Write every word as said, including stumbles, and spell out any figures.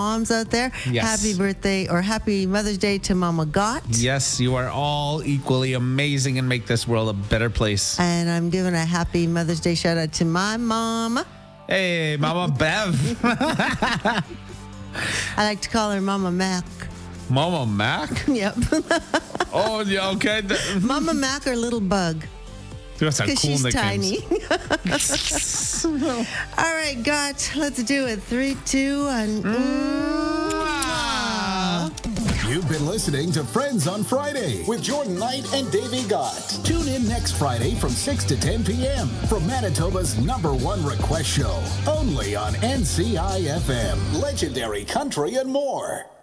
moms out there. Yes. Happy birthday or happy Mother's Day to Mama Got. Yes, you are all equally amazing and make this world a better place. And I'm giving a happy Mother's Day shout out to my mom. Hey, Mama Bev. I like to call her Mama Mac. Mama Mac? Yep. Oh, yeah, okay. Mama Mac or Little Bug. That's a cool Because she's nicknames. tiny. All right, Got, let's do it. Three, two, and... You've been listening to Friends on Friday with Jordan Knight and Davey Gott. Tune in next Friday from six to ten p.m. from Manitoba's number one request show. Only on N C I F M. Legendary Country and more.